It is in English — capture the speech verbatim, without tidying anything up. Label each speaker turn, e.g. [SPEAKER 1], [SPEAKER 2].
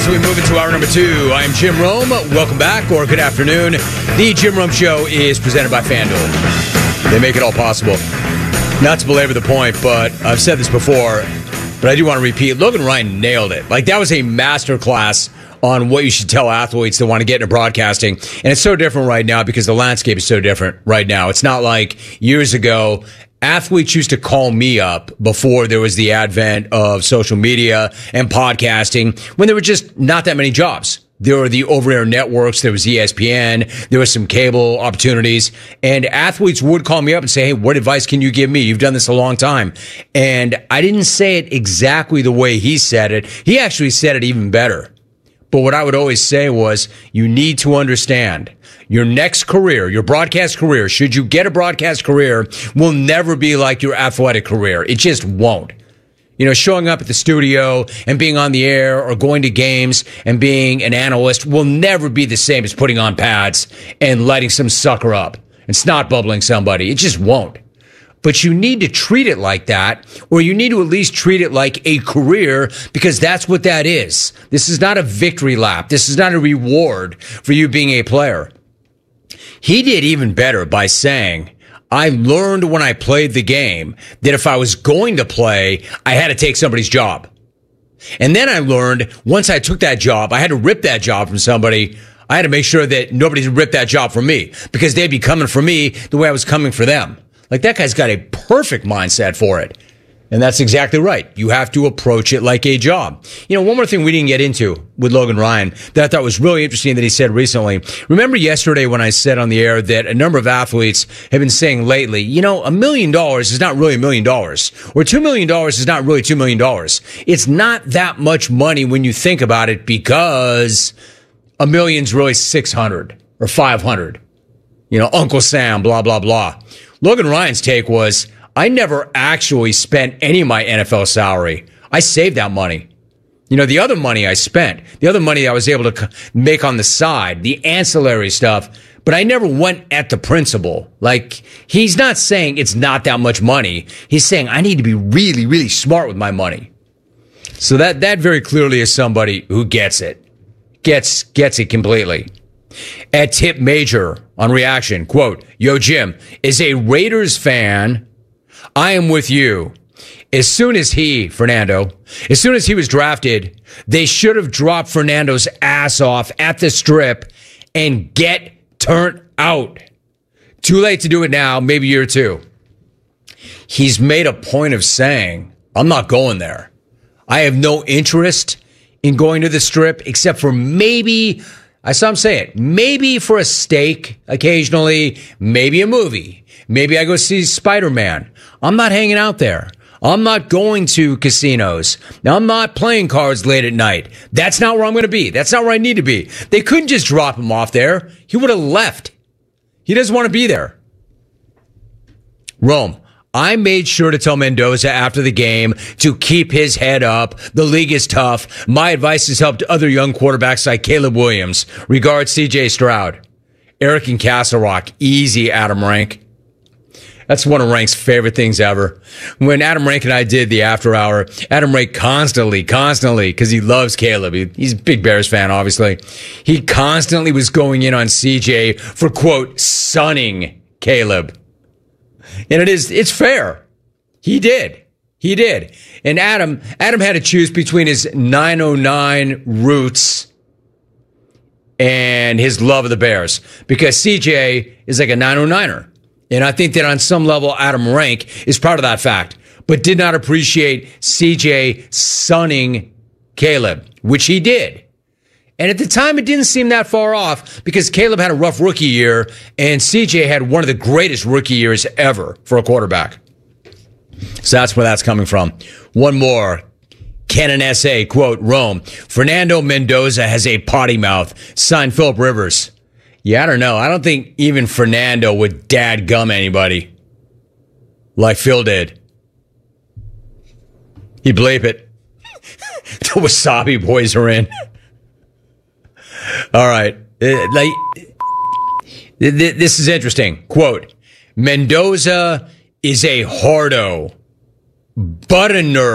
[SPEAKER 1] as we move into hour number two, I'm Jim Rome. Welcome back, or good afternoon. The Jim Rome Show is presented by FanDuel. They make it all possible. Not to belabor the point, but I've said this before, but I do want to repeat. Logan Ryan nailed it. Like, that was a masterclass on what you should tell athletes that want to get into broadcasting. And it's so different right now because the landscape is so different right now. It's not like years ago. Athletes used to call me up before there was the advent of social media and podcasting, when there were just not that many jobs. There were the over-air networks. There was E S P N. There was some cable opportunities. And athletes would call me up and say, hey, what advice can you give me? You've done this a long time. And I didn't say it exactly the way he said it. He actually said it even better. But what I would always say was, you need to understand your next career, your broadcast career, should you get a broadcast career, will never be like your athletic career. It just won't. You know, showing up at the studio and being on the air or going to games and being an analyst will never be the same as putting on pads and lighting some sucker up and snot bubbling somebody. It just won't. But you need to treat it like that, or you need to at least treat it like a career, because that's what that is. This is not a victory lap. This is not a reward for you being a player. He did even better by saying, I learned when I played the game that if I was going to play, I had to take somebody's job. And then I learned once I took that job, I had to rip that job from somebody. I had to make sure that nobody ripped that job from me, because they'd be coming for me the way I was coming for them. Like, that guy's got a perfect mindset for it. And that's exactly right. You have to approach it like a job. You know, one more thing we didn't get into with Logan Ryan that I thought was really interesting that he said recently. Remember yesterday when I said on the air that a number of athletes have been saying lately, you know, a million dollars is not really a million dollars, or two million dollars is not really two million dollars. It's not that much money when you think about it, because a million's really six hundred or five hundred. You know, Uncle Sam, blah, blah, blah. Logan Ryan's take was, I never actually spent any of my N F L salary. I saved that money. You know, the other money I spent, the other money I was able to make on the side, the ancillary stuff, but I never went at the principal. Like, he's not saying it's not that much money. He's saying I need to be really, really smart with my money. So that, that very clearly is somebody who gets it. Gets, gets it completely. At Tip Major on Reaction, quote, Yo, Jim, as a Raiders fan, I am with you. As soon as he, Fernando, as soon as he was drafted, they should have dropped Fernando's ass off at the strip and get turned out. Too late to do it now, maybe year two. He's made a point of saying, I'm not going there. I have no interest in going to the strip, except for maybe, I saw him say it, maybe for a steak occasionally, maybe a movie. Maybe I go see Spider-Man. I'm not hanging out there. I'm not going to casinos. Now, I'm not playing cards late at night. That's not where I'm going to be. That's not where I need to be. They couldn't just drop him off there. He would have left. He doesn't want to be there. Rome, I made sure to tell Mendoza after the game to keep his head up. The league is tough. My advice has helped other young quarterbacks like Caleb Williams. Regards, C J Stroud. Eric in Castle Rock. Easy, Adam Rank. That's one of Rank's favorite things ever. When Adam Rank and I did the after hour, Adam Rank constantly, constantly, because he loves Caleb. He, he's a big Bears fan, obviously. He constantly was going in on C J for, quote, sunning Caleb. And it is, it's fair. He did. He did. And Adam, Adam had to choose between his nine oh nine roots and his love of the Bears, because C J is like a nine oh niner. And I think that on some level, Adam Rank is proud of that fact, but did not appreciate C J sunning Caleb, which he did. And at the time, it didn't seem that far off, because Caleb had a rough rookie year and C J had one of the greatest rookie years ever for a quarterback. So that's where that's coming from. One more. Canon S A, quote, Rome, Fernando Mendoza has a potty mouth. Signed Phillip Rivers. Yeah, I don't know. I don't think even Fernando would dadgum anybody like Phil did. He'd bleep it. The Wasabi Boys are in. All right. Uh, like, this is interesting. Quote, Mendoza is a hardo, but a nerd.